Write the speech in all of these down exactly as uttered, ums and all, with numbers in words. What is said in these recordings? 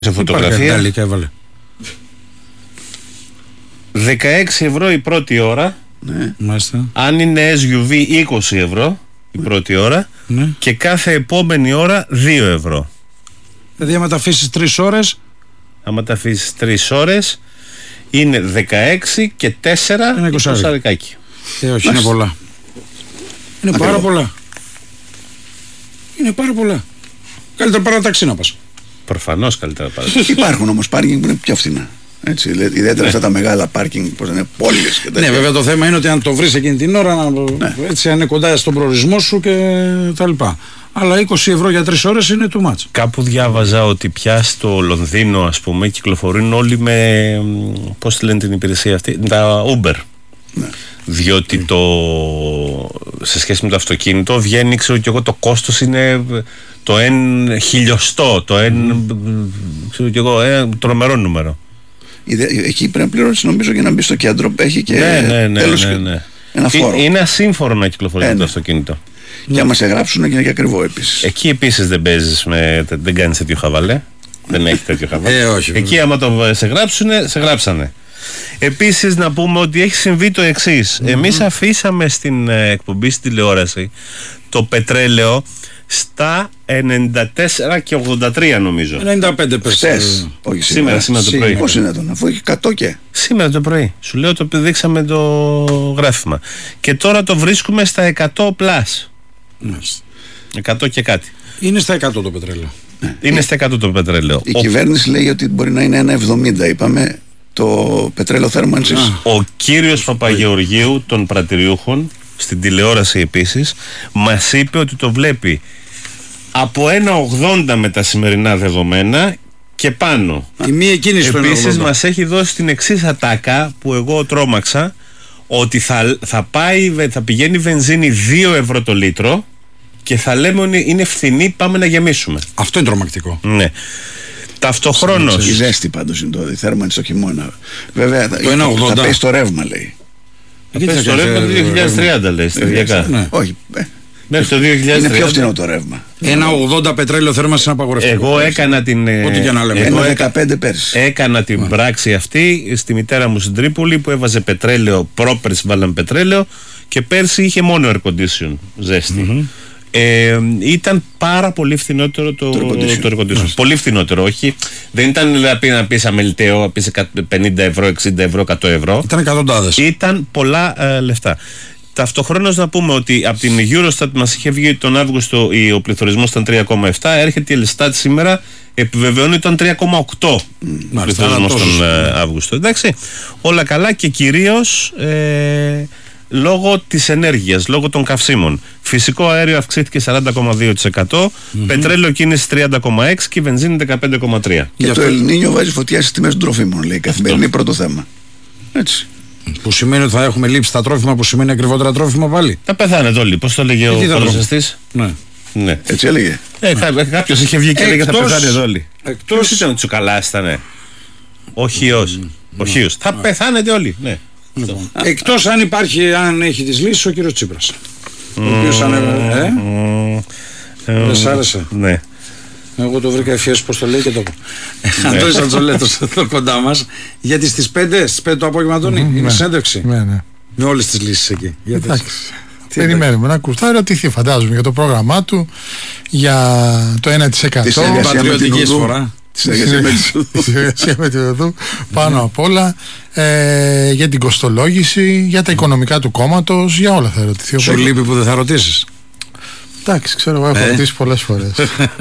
σε φωτογραφία. δεκαέξι ευρώ η πρώτη ώρα. Ναι. Αν είναι ες γιου βι είκοσι ευρώ η πρώτη ώρα. Ναι. Και κάθε επόμενη ώρα δύο ευρώ. Δηλαδή άμα τα αφήσεις τρεις ώρες. Άμα τα αφήσεις τρεις ώρες είναι δεκαέξι και τέσσερα είναι εικοσάρικάκι. Ε, όχι, είναι πολλά. Είναι πάρα πολλά. Είναι πάρα πολλά. Καλύτερα παρά ταξί να πας. Προφανώς καλύτερα παρά. Υπάρχουν όμως πάρκινγκ που είναι πιο φθηνά. Έτσι, ιδιαίτερα αυτά τα μεγάλα πάρκινγκ, πώς είναι, πόλεις και τέτοια. Ναι, βέβαια το θέμα είναι ότι αν το βρεις εκείνη την ώρα, ναι. Έτσι, αν είναι κοντά στον προορισμό σου και τα λοιπά. Αλλά είκοσι ευρώ για τρεις ώρες είναι too much. Κάπου διάβαζα ότι πια στο Λονδίνο, ας πούμε, κυκλοφορούν όλοι με, πώς τη λένε την υπηρεσία αυτή, τα Uber. Ναι. Διότι το, σε σχέση με το αυτοκίνητο βγαίνει, ξέρω κι εγώ, το κόστος είναι το εν χιλιοστό, το εν, mm. ξέρω κι εγώ, ένα τρομερό νούμερο. Εκεί πρέπει να πληρώσεις, νομίζω, για να μπει στο κέντρο. Έχει και ναι, ναι, ναι, τέλος ναι, ναι. ένα φόρο. Είναι ασύμφορο να κυκλοφορεί ε, το αυτοκίνητο. Και άμα σε γράψουν και είναι και ακριβό επίσης. Εκεί επίσης δεν παίζεις, με, δεν κάνεις τέτοιο χαβαλέ. Δεν έχει τέτοιο χαβαλέ. Ε, όχι, εκεί άμα το σε γράψουνε, σε γράψανε. Επίσης να πούμε ότι έχει συμβεί το εξής. Mm-hmm. Εμείς αφήσαμε στην εκπομπή στην τηλεόραση το πετρέλαιο στα ενενήντα τέσσερα και ογδόντα τρία, νομίζω. ενενήντα πέντε πες. Όχι σήμερα, σήμερα, σήμερα το πρωί. Πώς είναι τον, αφού έχει εκατό και. Σήμερα το πρωί. Σου λέω το δείξαμε το γράφημα. Και τώρα το βρίσκουμε στα εκατό πλας. Μάλιστα. εκατό και κάτι. Είναι στα εκατό το πετρέλαιο. Ναι. Είναι στα εκατό το πετρέλαιο. Η Ο... κυβέρνηση λέει ότι μπορεί να είναι ένα εβδομήντα, είπαμε, το πετρέλαιο θέρμανσης. Ο κύριος Παπαγεωργίου των πρατηριούχων, στην τηλεόραση επίσης, μας είπε ότι το βλέπει από ένα ογδόντα με τα σημερινά δεδομένα και πάνω. Τιμή εκείνη στο Επίσης μας έχει δώσει την εξής ατάκα που εγώ τρόμαξα, ότι θα, θα, πάει, θα πηγαίνει βενζίνη δύο ευρώ το λίτρο και θα λέμε ότι είναι φθηνή, πάμε να γεμίσουμε. Αυτό είναι τρομακτικό. Ναι. Ταυτοχρόνως. Η ζέστη πάντως είναι το, η θέρμανση το χειμώνα. Βέβαια το θα, θα πέσει το ρεύμα, λέει. Θα πέσει το ρεύμα το δύο χιλιάδες τριάντα, λέει, σταδιακά. Ναι. Όχι. Μέχρι το δύο χιλιάδες τριάντα. Είναι πιο φθηνό το ρεύμα. Ένα ογδόντα πετρέλαιο θέρμανση είναι απαγορευτικό. Εγώ έκανα την. Ό,τι και να λέμε. Εγώ δεκαπέντε πέρσι. Έκανα την yeah. πράξη αυτή στη μητέρα μου στην Τρίπολη που έβαζε πετρέλαιο. Πρόπερση βάλαμε πετρέλαιο και πέρσι είχε μόνο air condition ζέστη. Mm-hmm. Ε, ήταν πάρα πολύ φθηνότερο το, το air condition. Yeah. Πολύ φθηνότερο, όχι. Δεν ήταν δηλαδή να πει αμεληταίο, πει πενήντα ευρώ, εξήντα ευρώ, εκατό ευρώ. Ήταν εκατοντάδες. Ήταν πολλά ε, λεφτά. Ταυτοχρόνως να πούμε ότι από την Eurostat μας είχε βγει τον Αύγουστο ο πληθωρισμός ήταν τρία κόμμα επτά, έρχεται η Ελστάτ σήμερα, επιβεβαιώνει ότι ήταν τρία κόμμα οκτώ ο πληθωρισμός τον ε, Αύγουστο. Εντάξει, όλα καλά και κυρίως ε, λόγω της ενέργειας, λόγω των καυσίμων. Φυσικό αέριο αυξήθηκε σαράντα κόμμα δύο τοις εκατό, mm-hmm. πετρέλαιο κίνηση τριάντα κόμμα έξι και η βενζίνη δεκαπέντε κόμμα τρία. Και, και το Ελνίνιο βάζει φωτιά στις τιμές των τροφίμων, λέει, καθημερινή πρώτο θέμα. Έτσι. Που σημαίνει ότι θα έχουμε λείψει στα τρόφιμα, που σημαίνει ακριβότερα τρόφιμα πάλι. Θα πεθάνετε όλοι. Πώς το έλεγε ο παρουσιαστής. Ναι. ναι. Έτσι έλεγε. Ε, κάποιος είχε βγει και έλεγε θα πεθάνετε όλοι. Εκτός... Ποιος ήταν ο Τσουκαλάς, ήτανε. Ο Χίος. Mm. Ο Χίος. Θα mm. πεθάνετε όλοι. Ναι. Λοιπόν. Εκτός αν υπάρχει, αν έχει τις λύσεις, ο κύριος Τσίπρας. Mm. Ο οποίος ανέβαινε. Ε? Mm. Δεν σ' άρεσε. Ναι. Εγώ το βρήκα ευφιές, πώς το λέει και το πω. Αντώνης Αντζολέτος εδώ κοντά μας. Γιατί στις πέντε, στις πέντε το απόγευμα, Αντώνη, είναι συνέντευξη. Ναι, ναι. Με όλες τις λύσεις εκεί. Εντάξει. Περιμένουμε να ακούσουμε. Θα ερωτηθεί, φαντάζομαι, για το πρόγραμμά του, για το ένα τοις εκατό. Τη πατριωτική εισφορά. Τη συνεργασία με την ΟΔΟΥ. Πάνω απ' όλα. Ε, για την κοστολόγηση, για τα οικονομικά του κόμματος, για όλα θα ερωτηθεί. Σου λείπει που δεν θα ρωτήσεις. Εντάξει, ξέρω, εγώ έχω ε? ρωτήσει πολλές φορές.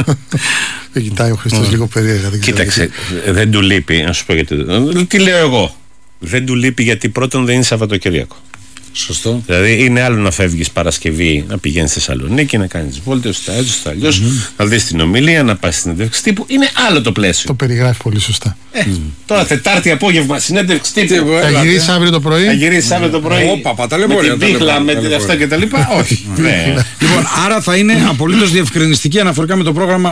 Δεν κοιτάει ο Χριστός λίγο περίεργα. Κοίταξε, δεν του λείπει, να σου πω γιατί. Τι λέω εγώ. Δεν του λείπει γιατί πρώτον δεν είναι Σαββατοκύριακο. Σωστό. Δηλαδή είναι άλλο να φεύγεις Παρασκευή, να πηγαίνεις στη Θεσσαλονίκη, να κάνεις βόλτες, τα έτσι, τα αλλιώς, mm-hmm. να δεις την ομιλία, να πας στην συνέντευξη τύπου. Είναι άλλο το πλαίσιο. Το περιγράφει πολύ σωστά. Ε, mm. Τώρα Τετάρτη απόγευμα συνέντευξη τύπου. Θα γυρίσεις αύριο το πρωί. Θα γυρίσεις αύριο το πρωί. Όπα, παταλαιπωρία. Με την πίχλα, με αυτά και τα λοιπά. Όχι. Λοιπόν, άρα θα είναι απολύτως διευκρινιστική αναφορικά με το πρόγραμμα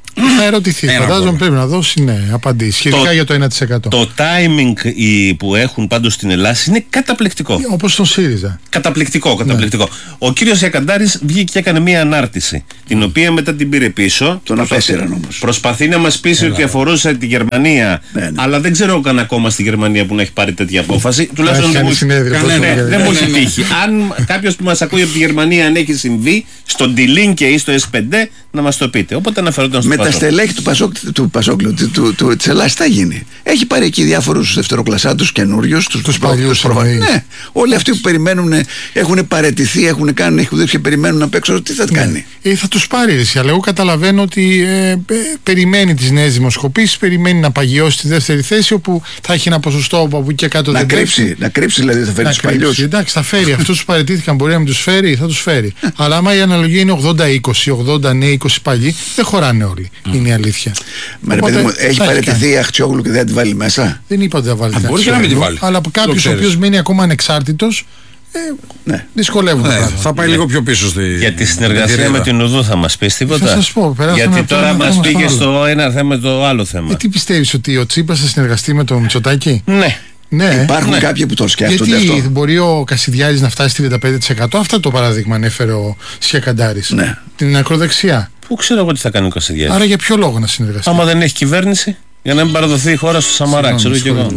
Θα ερωτηθεί. Φαντάζομαι πρέπει να δώσει ναι, απαντήσει σχετικά το, για το ένα τοις εκατό. Το timing οι, που έχουν πάντως στην Ελλάδα είναι καταπληκτικό. Όπως τον ΣΥΡΙΖΑ. Καταπληκτικό, καταπληκτικό. Ναι. Ο κύριος Ιακαντάρης βγήκε και έκανε μία ανάρτηση, την οποία μετά την πήρε πίσω. Τον απέσυραν όμως. Προσπαθεί να μας πείσει ότι αφορούσε τη Γερμανία, ναι, ναι. αλλά δεν ξέρω καν ακόμα στη Γερμανία που να έχει πάρει τέτοια απόφαση. Τουλάχιστον δεν μου έχει τύχει. Αν κάποιος που μας ακούει από τη Γερμανία αν έχει συμβεί, στον Τιλίνκε ή στο ες πέντε να μας το πείτε. Οπότε αναφερόταν στο με τα στελέχη του Πασόκ, του Πασόκλου, του, του, του, της Ελλάδας, τι θα γίνει. Έχει πάρει εκεί διάφορους δευτεροκλασσάτους καινούριους, τους, τους παλιούς. Ναι, όλοι αυτοί που περιμένουν, έχουν παραιτηθεί, έχουν κάνει, έχουν δει και περιμένουν απ' έξω, τι θα ναι. κάνει. Ε, θα τους πάρει εσύ, αλλά εγώ καταλαβαίνω ότι ε, ε, περιμένει τις νέες δημοσκοπήσεις, περιμένει να παγιώσει τη δεύτερη θέση, όπου θα έχει ένα ποσοστό από εκεί και κάτω. Να κρύψει, να κρύψει δηλαδή, θα φέρει τους παλιούς. Εντάξει, θα φέρει αυτούς που παραιτήθηκαν, μπορεί να μην τους φέρει, θα τους φέρει. Αλλά άμα η αναλογία είναι ογδόντα είκοσι, ογδόντα νέοι, είκοσι παλιοί, δεν χωράνε όλοι. Mm. Είναι η αλήθεια. Μα ρε παιδί μου, έχει παραιτηθεί η Αχτσιόγλου και δεν τη βάλει μέσα. Δεν είπα ότι θα βάλει. Μπορεί και να μην τη βάλει. Αλλά κάποιος ο οποίος μένει ακόμα ανεξάρτητος, ε, ναι. δυσκολεύουν. Ναι, θα πάει ναι. λίγο πιο πίσω στη. Για τη συνεργασία με την Ουδού θα μας πεις τίποτα. Θα σας πω, γιατί τώρα μας πήγε στο ένα θέμα το άλλο θέμα. Ε, τι πιστεύεις, ότι ο Τσίπρας θα συνεργαστεί με τον Μητσοτάκη? Ναι. Ναι, υπάρχουν ναι. κάποιοι που το σκέφτονται. Γιατί αυτό. Μπορεί ο Κασιδιάρης να φτάσει τριάντα πέντε τοις εκατό. Αυτό το παράδειγμα ανέφερε ο Σιακαντάρης. Ναι. Την ακροδεξιά. Πού ξέρω εγώ τι θα κάνει ο Κασιδιάρης. Άρα για ποιο λόγο να συνεργαστεί? Άμα δεν έχει κυβέρνηση, για να μην παραδοθεί η χώρα στο Σαμαρά, ξέρω και εγώ.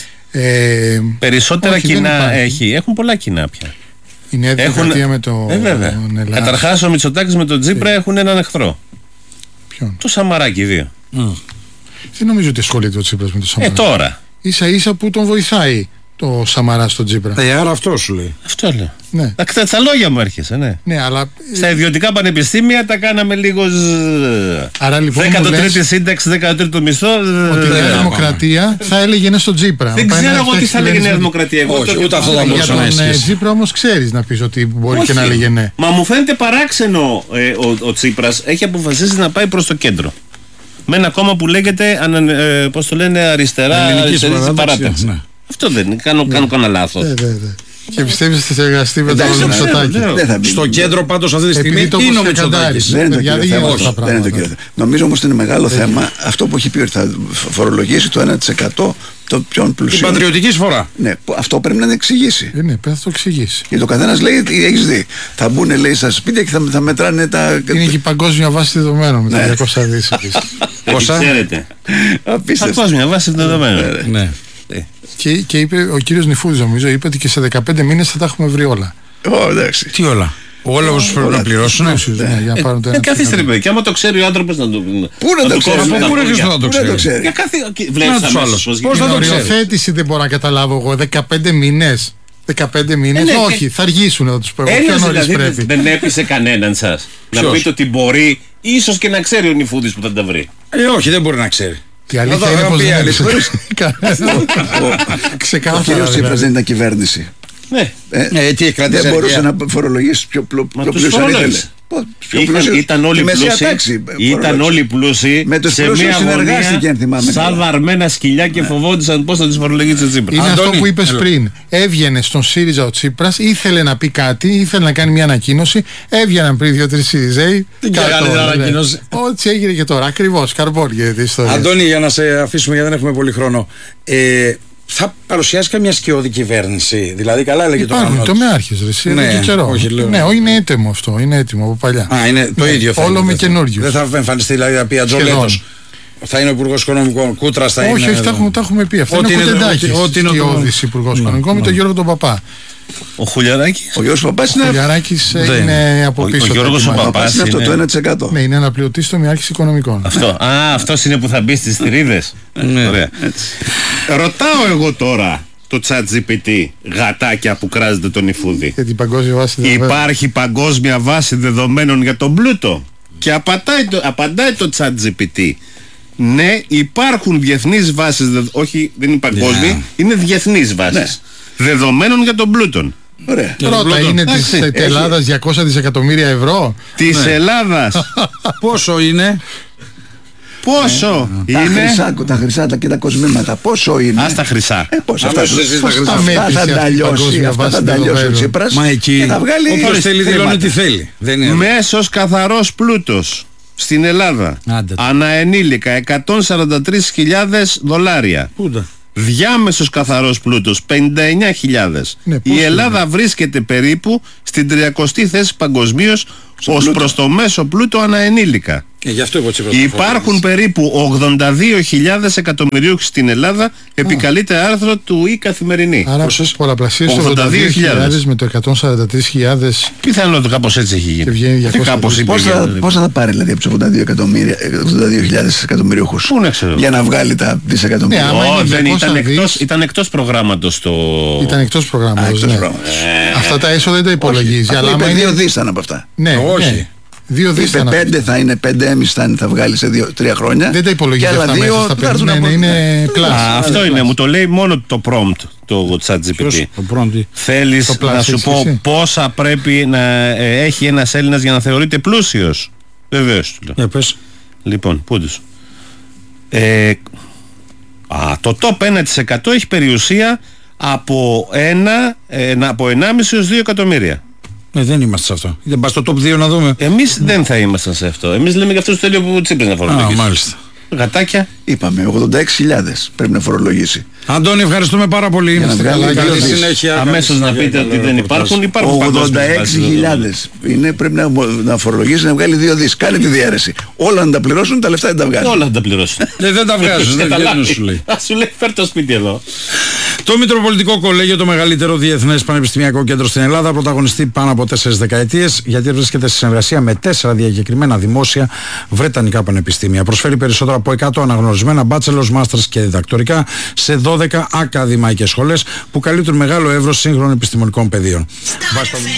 Ε, Περισσότερα όχι, κοινά έχει. Έχουν πολλά κοινά πια. Η Νέα Δημοκρατία με το. Ε, βέβαια. Καταρχάς ο Μητσοτάκης με τον Τσίπρα ναι. έχουν έναν εχθρό. Ποιον? Το Σαμαράκι δύο. Mm. Δεν νομίζω ότι ασχολείται ο Τσίπρας με το Σαμαρά. Ε, τώρα. Ίσα ίσα που τον βοηθάει το Σαμαρά στον Τσίπρα. Ε, άρα αυτό σου λέει. Αυτό λέω. Ναι. Τα, τα λόγια μου έρχεσαι, ναι. Ναι, αλλά. Στα ιδιωτικά πανεπιστήμια τα κάναμε λίγο. Άρα λοιπόν. δέκατο τρίτο σύνταξη, δέκατο τρίτο μισθό. Ότι η Νέα Δημοκρατία θα έλεγε ναι στον Τσίπρα. Δεν ξέρω εγώ τι θα έλεγε η Νέα Δημοκρατία. Εγώ όχι, ούτε αυτό θα μπορούσα να ισχύσει. Για τον Τσίπρα όμως ξέρεις να πεις ότι μπορεί και να έλεγε ναι. Μα μου φαίνεται παράξενο ο Τσίπρας έχει αποφασίσει να πάει προς το κέντρο. Με ένα κόμμα που λέγεται, ε, πώς το λένε, αριστερά, αριστερή παράταξη. Ναι. Αυτό δεν είναι, κάνω, ναι. κάνω κανένα λάθος. Ναι, ναι, ναι. Και πιστεύεις ότι θα εργαστεί με τον Μητσοτάκη. Στο κέντρο πάντως αυτή τη στιγμή είναι ο Μητσοτάκης. Δεν είναι το κύριο θέμα. Νομίζω όμως είναι μεγάλο θέμα αυτό που έχει πει ότι θα φορολογήσει το ένα τοις εκατό το πιο πλουσίο. Η πατριωτική εισφορά. Ναι, αυτό πρέπει να το εξηγήσει. Ε, ναι, πρέπει να το εξηγήσει. Και το καθένας λέει, έχεις δει. Θα μπουν, λέει, στα σπίτια και θα, θα μετράνε τα. Είναι και η παγκόσμια βάση δεδομένων με τα διακόσια δις. Πόσα? Ξέρετε. Παγκόσμια βάση δεδομένων. Ναι. Και, και είπε ο κύριος Νιφούδης, νομίζω, είπε ότι και σε δεκαπέντε μήνες θα τα έχουμε βρει όλα. Oh, εντάξει. Τι όλα? Όλα όσους πρέπει να πληρώσουν. Καθίστε ρε παιδί, και άμα το ξέρει ο άνθρωπος να το. Πού να το ξέρει? Πού να το ξέρει? Για κάθε. Βλέπεις άλλους. Πώς θα το ξέρει? Οριοθέτηση δεν μπορώ να καταλάβω εγώ. δεκαπέντε μήνες. δεκαπέντε μήνες. Όχι, θα αργήσουν να τους πω. Δηλαδή δεν έπεισε κανέναν σας να πείτε ότι μπορεί, ίσως και να ξέρει ο Νιφούδης που θα τα βρει. Ε, όχι, δεν μπορεί να ξέρει. Η αλήθεια είναι πως δεν ξεκάθαρα. Ο κύριος Τσίπρας δεν ήταν κυβέρνηση. Ναι. Δεν μπορούσε να φορολογήσει πιο πλούσιο αν ήθελε. Ήταν όλοι πλούσιοι. Ήταν όλοι πλούσιοι. Με τους πλούσιους συνεργάστηκε, αν θυμάμαι. Σαν βαρμένα σκυλιά και φοβόντουσαν πώς θα τους φορολογήσει ο Τσίπρας. Είναι αυτό που είπες πριν. Έβγαινε στον ΣΥΡΙΖΑ ο Τσίπρας, ήθελε να πει κάτι, ήθελε να κάνει μια ανακοίνωση. Έβγαιναν πριν δύο-τρεις ΣΥΡΙΖΑΙ. Την καλή ανακοίνωση. Ό,τι έγινε και τώρα. Ακριβώς. Καρμπόν γίνεται η ιστορία. Αντώνη, για να σε αφήσουμε γιατί δεν έχουμε πολύ χρόνο. Θα παρουσιάσει καμιά σκιώδη κυβέρνηση. Δηλαδή, καλά έλεγε το Υπάρχουν τομεάρχες, ρε. Ναι, και καιρό. Όχι, λέω, ναι, είναι έτοιμο αυτό. Είναι έτοιμο από παλιά. Α, είναι το ναι, ίδιο θέμα. Όλο με καινούριο. Δεν θα εμφανιστεί δηλαδή να πει Ατζολέτος. Θα είναι ο Υπουργός Οικονομικών. Κούτρας θα όχι, είναι. Όχι, όχι, τα έχουμε πει. Αυτό είναι ο Κουτεντάκης. Ό,τι είναι ο Υπουργός Οικονομικών με τον Γιώργο τον Παπά. Ο Χουλιαράκης. Ο Γιώργος Παπάς είναι. Ο Χουλιαράκης είναι από πίσω. Ο Γιώργος ο Παπάς είναι αυτό το ένα τοις εκατό. Ναι, είναι αναπληρωτής τομεάρχης οικονομικών. Αυτό. Α, αυτός είναι που θα μπει στις θηρίδες. Ωραία. Ρωτάω εγώ τώρα το ChatGPT, γατάκια που κράζεται τον Νιφούδη. Για την παγκόσμια βάση δεδομένων. Υπάρχει παγκόσμια βάση δεδομένων για τον πλούτο. Και απαντάει το, απαντάει το ChatGPT. Ναι, υπάρχουν διεθνείς βάσεις, όχι δεν είναι παγκόσμια, yeah. είναι διεθνείς βάσεις yeah. δεδομένων για τον πλούτον. Ωραία. Πρώτα είναι της Ελλάδας διακόσια δισεκατομμύρια ευρώ. Της ναι. Ελλάδας. Πόσο είναι? Πόσο ε, είναι? Τα χρυσά, τα χρυσά τα και τα κοσμήματα. Πόσο είναι? Ας τα χρυσά. Ε, πώς αυτά, αυτά, αυτά, αυτά θα τα λιώσει. Αυτά θα τα λιώσει ο Τσίπρας. Μα εκεί βγάλει... όποιος θέλει δηλώνει τι θέλει. Μέσος καθαρός πλούτος στην Ελλάδα Άντε. αναενήλικα εκατόν σαράντα τρεις χιλιάδες δολάρια. Πούντα. Διάμεσος καθαρός πλούτος πενήντα εννιά χιλιάδες. Ναι, πώς Η Ελλάδα βρίσκεται περίπου στην τριακοστή θέση παγκοσμίως ως πλούτο. προς το μέσο πλούτο αναενήλικα. Ε, γι' αυτό είπα Τσίπρας. Υπάρχουν περίπου ογδόντα δύο χιλιάδες εκατομμυρίουχοι στην Ελλάδα, επικαλείται άρθρο του η Καθημερινή. Άρα πολλαπλασίασε το ογδόντα δύο χιλιάδες με το εκατόν σαράντα τρεις χιλιάδες Πιθανότατα κάπως έτσι έχει γίνει. και βγαίνει Και διακόσια. κάπως είπε, Πώς θα, δηλαδή. πώς θα τα πάρει δηλαδή από τους ογδόντα δύο εκατομμύρια, ογδόντα δύο χιλιάδες εκατομμυριούχους Πού να ξέρω. για να βγάλει τα δισεκατομμύρια. Ναι, άμα Ω, είναι δεν διακόσια ήταν δις, εκτός, ήταν εκτός προγράμματος το... Ήταν εκτός Α, προγράμματος. εκτός Ναι. προγράμματος. Αυτά τα έσοδα δεν τα υπολογίζει. Αυτό Αλλά είπε άμα δύο είναι. δις ήταν από αυτά. Ναι, Όχι. ναι. Δύο δις Είπε ήταν. πέντε θα είναι, πέντε έμις θα, είναι, θα βγάλει σε δύο, τρία χρόνια. Δεν τα υπολογίζει και άλλα αυτά δύο μέσα στα θα έρθουν πέντε. από- Ναι, είναι Ναι. plus. Α, αυτό είναι, μου το λέει μόνο το prompt το ChatGPT. Ποιος, το πρώτο. Θέλεις Το plus να σου έχεις πω εσύ. πόσα πρέπει να ε, έχει ένας Έλληνας για να θεωρείται πλούσιος? Βεβαίως του λέω. Για πες. Λοιπόν, πού τους. Ε, α, το top ένα τοις εκατό έχει περιουσία από, ένα, ε, από ενάμιση έως δύο εκατομμύρια. Ε, δεν είμαστε σε αυτό. Δεν πας στο top δύο να δούμε. Εμείς δεν θα ήμασταν σε αυτό. Εμείς λέμε για αυτούς τους τέλειο που Τσίπρας να Α, φορολογήσει. μάλιστα. Γατάκια. Είπαμε ογδόντα έξι χιλιάδες πρέπει να φορολογήσει. Αντώνη, ευχαριστούμε πάρα πολύ. να βγάλει Καλή δύο δις. συνέχεια. Καλή Αμέσως να συνέχεια, πείτε καλό ότι δεν ρεπορτάζ. υπάρχουν. Υπάρχουν ογδόντα παγκόσμιες έξι βάσεις χιλιάδες είναι, πρέπει να, να φορολογήσει να βγάλει δύο δις. Κάνε τη διαίρεση. Όλα να τα πληρώσουν, τα λεφτά δεν τα βγάζουν. δεδομένων. Όλα θα τα πληρώσουν. Ε, δεν τα βγάζουν, δεν βγαίνουν σου λέει. Α, σου λέει φέρ το σπίτι εδώ. Το Μητροπολιτικό Κολέγιο, το μεγαλύτερο διεθνές πανεπιστημιακό κέντρο στην Ελλάδα, πρωταγωνιστεί πάνω από τέσσερις δεκαετίες, γιατί βρίσκεται σε συνεργασία με τέσσερα διακεκριμένα δημόσια βρετανικά πανεπιστήμια. Προσφέρει περισσότερα από εκατό αναγνωρισμένα bachelor's, masters και διδακτορικά σε δώδεκα ακαδημαϊκές σχολές που καλύπτουν μεγάλο εύρος σύγχρονων επιστημονικών πεδίων. Βάσει των-